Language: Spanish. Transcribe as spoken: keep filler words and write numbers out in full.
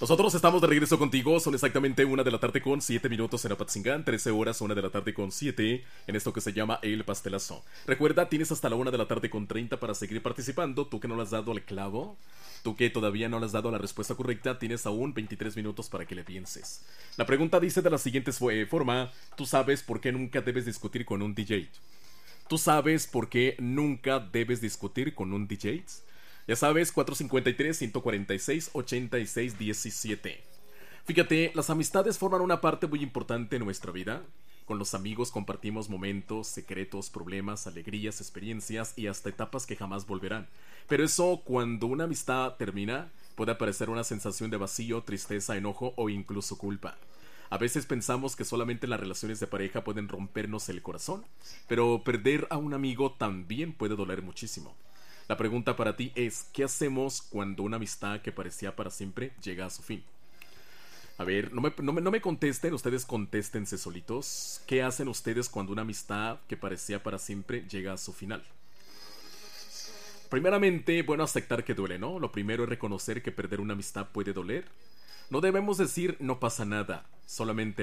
Nosotros estamos de regreso contigo, son exactamente una de la tarde con siete minutos en Apatzingán, trece horas, una de la tarde con siete en esto que se llama El Pastelazo. Recuerda, tienes hasta la una de la tarde con treinta para seguir participando, tú que no le has dado al clavo, tú que todavía no le has dado la respuesta correcta, tienes aún veintitrés minutos para que le pienses. La pregunta dice de la siguiente forma, ¿tú sabes por qué nunca debes discutir con un D J? ¿Tú sabes por qué nunca debes discutir con un D J? Ya sabes, cuatro cinco tres, uno cuatro seis, ocho seis uno siete. Fíjate, las amistades forman una parte muy importante en nuestra vida. Con los amigos compartimos momentos, secretos, problemas, alegrías, experiencias y hasta etapas que jamás volverán. Pero eso, cuando una amistad termina, puede aparecer una sensación de vacío, tristeza, enojo o incluso culpa. A veces pensamos que solamente las relaciones de pareja pueden rompernos el corazón, pero perder a un amigo también puede doler muchísimo. La pregunta para ti es, ¿qué hacemos cuando una amistad que parecía para siempre llega a su fin? A ver, no me, no me, no me contesten, ustedes contéstense solitos. ¿Qué hacen ustedes cuando una amistad que parecía para siempre llega a su final? Primeramente, bueno, aceptar que duele, ¿no? Lo primero es reconocer que perder una amistad puede doler. No debemos decir no pasa nada, solamente